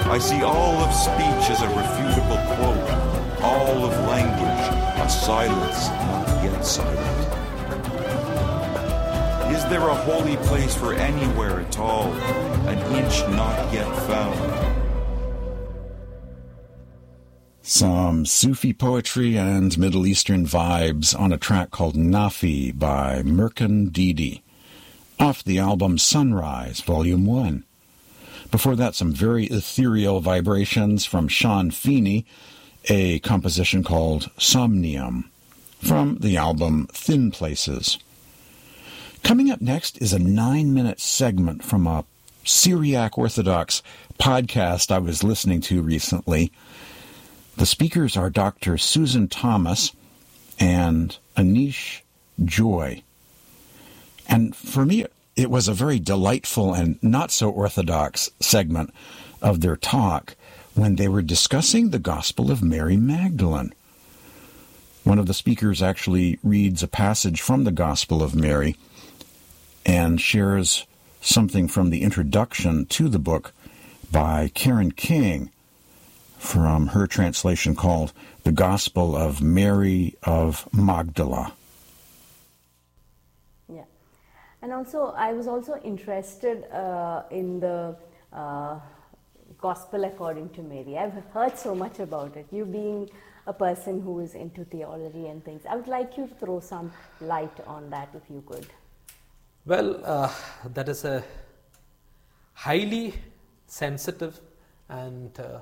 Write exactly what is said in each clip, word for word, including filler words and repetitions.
I see all of speech as a refutable quote, all of language a silence not yet silent. Is there a holy place for anywhere at all, an inch not yet found? Some Sufi poetry and Middle Eastern vibes on a track called Nafi by Merkan Didi, off the album Sunrise, Volume one. Before that, some very ethereal vibrations from Sean Feeney, a composition called Somnium, from the album Thin Places. Coming up next is a nine-minute segment from a Syriac Orthodox podcast I was listening to recently. The speakers are Doctor Susan Thomas and Anish Joy. And for me, it was a very delightful and not so orthodox segment of their talk when they were discussing the Gospel of Mary Magdalene. One of the speakers actually reads a passage from the Gospel of Mary and shares something from the introduction to the book by Karen King, from her translation called The Gospel of Mary of Magdala. Yeah. And also, I was also interested uh, in the uh, Gospel according to Mary. I've heard so much about it. You being a person who is into theology and things, I would like you to throw some light on that if you could. Well, uh, that is a highly sensitive and uh,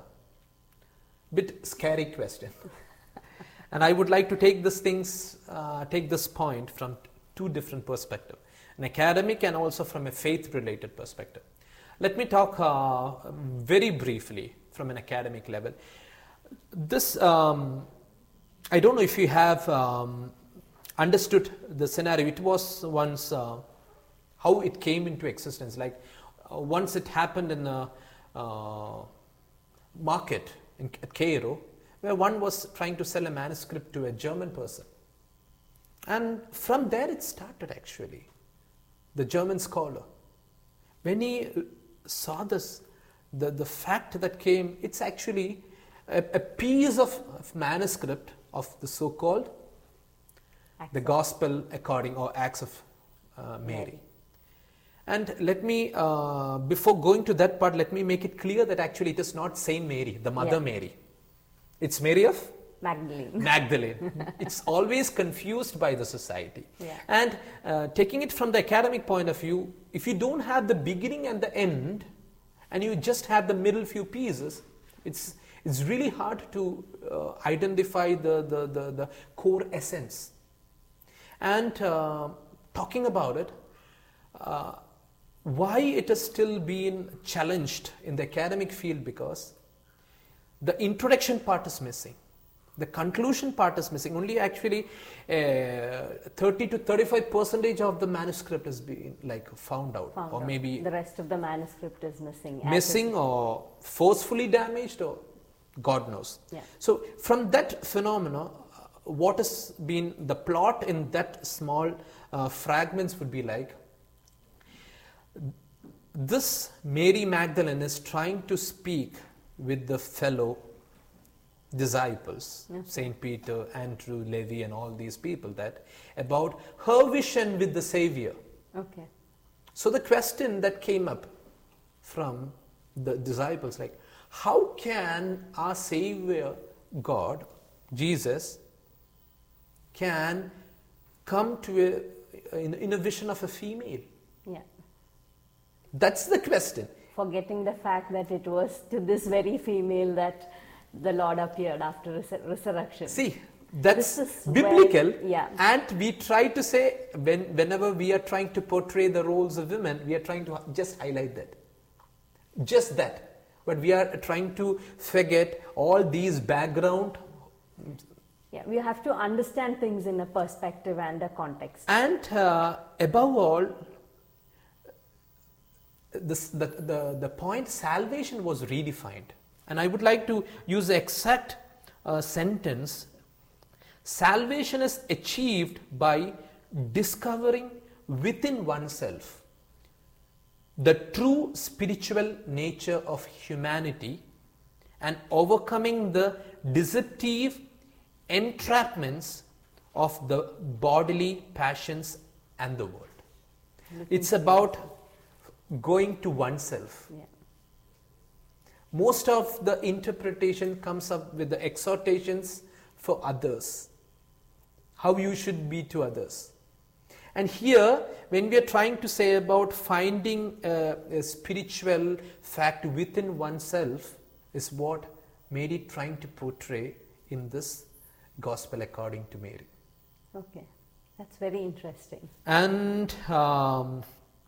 bit scary question. And I would like to take this things, uh, take this point from two different perspectives, an academic and also from a faith-related perspective. Let me talk uh, very briefly from an academic level. This, um, I don't know if you have um, understood the scenario. It was once uh, how it came into existence. Like uh, once it happened in a uh, market in at Cairo, where one was trying to sell a manuscript to a German person. And from there it started actually, the German scholar. When he saw this, the, the fact that came, it's actually a, a piece of, of manuscript of the so-called Acts the Gospel according, or Acts of uh, Mary. Mary. And let me, uh, before going to that part, let me make it clear that actually it is not Saint Mary, the Mother yeah. Mary. It's Mary of Magdalene. Magdalene. It's always confused by the society. Yeah. And uh, taking it from the academic point of view, if you don't have the beginning and the end, and you just have the middle few pieces, it's it's really hard to uh, identify the, the, the, the core essence. And uh, talking about it, uh, why it has still been challenged in the academic field, because the introduction part is missing. The conclusion part is missing. Only actually uh, thirty to thirty-five percentage of the manuscript has been like found out, found or out. maybe the rest of the manuscript is missing. Missing or forcefully damaged, or God knows. Yeah. So from that phenomena, what has been the plot in that small uh, fragments would be like, this Mary Magdalene is trying to speak with the fellow disciples, yeah. Saint Peter, Andrew, Levi, and all these people, that about her vision with the Savior. Okay. So the question that came up from the disciples, like, how can our Savior God, Jesus, can come to a in, in a vision of a female? Yeah. That's the question. Forgetting the fact that it was to this very female that the Lord appeared after res- resurrection. See, that's biblical. Where, yeah. And we try to say, when, whenever we are trying to portray the roles of women, we are trying to just highlight that. Just that. But we are trying to forget all these background. Yeah, we have to understand things in a perspective and a context. And uh, above all, This, the, the, the point salvation was redefined. And I would like to use the exact uh, sentence. Salvation is achieved by discovering within oneself the true spiritual nature of humanity and overcoming the deceptive entrapments of the bodily passions and the world. It's about going to oneself. Yeah. Most of the interpretation comes up with the exhortations for others, how you should be to others. And here, when we are trying to say about finding a, a spiritual fact within oneself, is what Mary trying to portray in this Gospel according to Mary. Okay, that's very interesting. And um,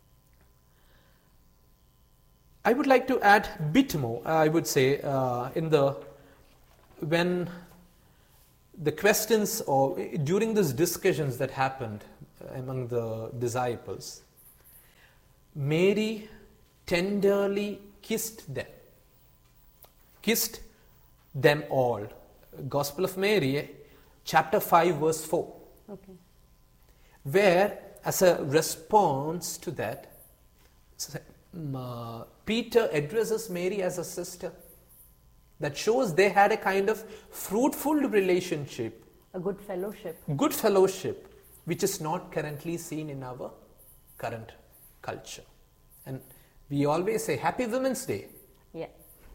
I would like to add a bit more, I would say, uh, in the, when the questions or during these discussions that happened among the disciples, Mary tenderly kissed them, kissed them all. Gospel of Mary, chapter five, verse four. Okay. Where, as a response to that, uh, Peter addresses Mary as a sister. That shows they had a kind of fruitful relationship. A good fellowship. Good fellowship, which is not currently seen in our current culture. And we always say, Happy Women's Day. Yeah.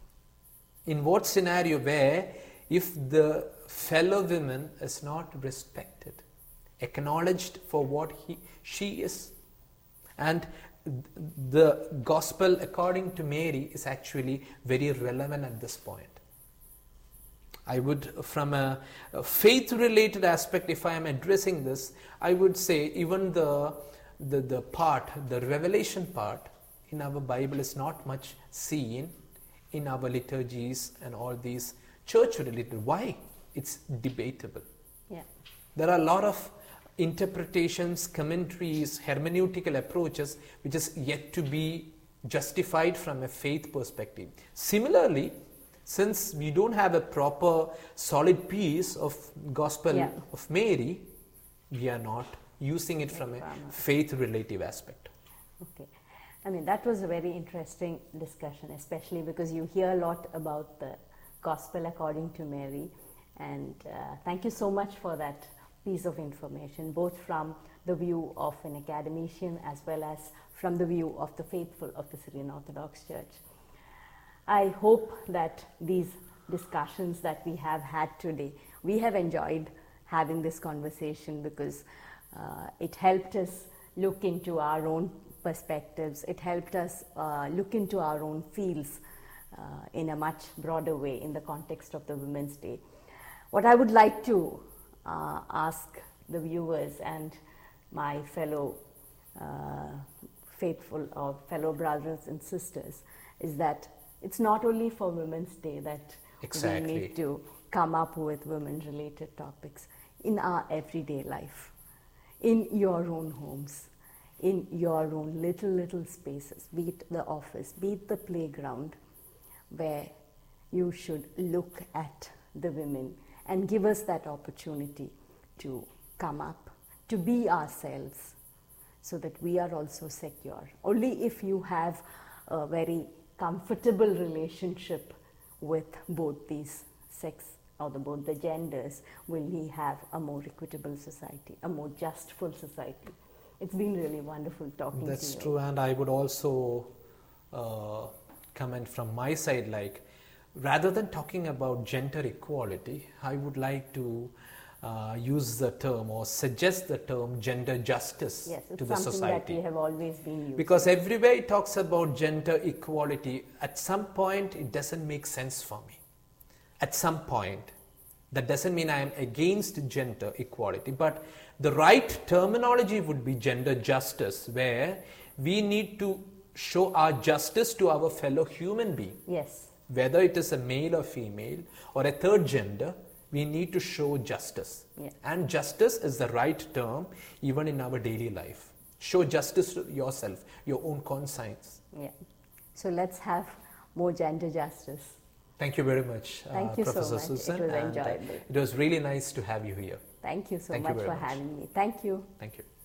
In what scenario where if the fellow woman is not respected, acknowledged for what he, she is, and the Gospel according to Mary is actually very relevant at this point. I would, from a, a faith-related aspect, if I am addressing this, I would say even the, the, the part, the revelation part in our Bible is not much seen in our liturgies and all these church-related. Why? It's debatable. Yeah. There are a lot of interpretations, commentaries, hermeneutical approaches which is yet to be justified from a faith perspective. Similarly, since we don't have a proper solid piece of Gospel yeah. of Mary, we are not using it from a faith relative aspect. Okay. I mean, that was a very interesting discussion, especially because you hear a lot about the Gospel according to Mary. And uh, thank you so much for that piece of information, both from the view of an academician as well as from the view of the faithful of the Syrian Orthodox Church. I hope that these discussions that we have had today, we have enjoyed having this conversation because uh, it helped us look into our own perspectives, it helped us uh, look into our own fields uh, in a much broader way in the context of the Women's Day. What I would like to uh, ask the viewers and my fellow uh, faithful or fellow brothers and sisters is that it's not only for Women's Day that exactly. we need to come up with women-related topics in our everyday life, in your own homes, in your own little, little spaces, be it the office, be it the playground, where you should look at the women and give us that opportunity to come up, to be ourselves, so that we are also secure. Only if you have a very comfortable relationship with both these sex or the, both the genders will we have a more equitable society, a more justful society. It's been really wonderful talking That's to you. That's true, and I would also uh, comment from my side, like rather than talking about gender equality, I would like to uh, use the term or suggest the term gender justice yes, it's to the society. something that we have always been using. Because everywhere it talks about gender equality, at some point it doesn't make sense for me. At some point. That doesn't mean I am against gender equality, but the right terminology would be gender justice, where we need to show our justice to our fellow human being. Yes. Whether it is a male or female or a third gender, we need to show justice. Yeah. And justice is the right term even in our daily life. Show justice to yourself, your own conscience. Yeah. So let's have more gender justice. Thank you very much, Thank uh, you Professor so much. Susan. It was and, enjoyable. Uh, it was really nice to have you here. Thank you so Thank you much very for much. having me. Thank you. Thank you.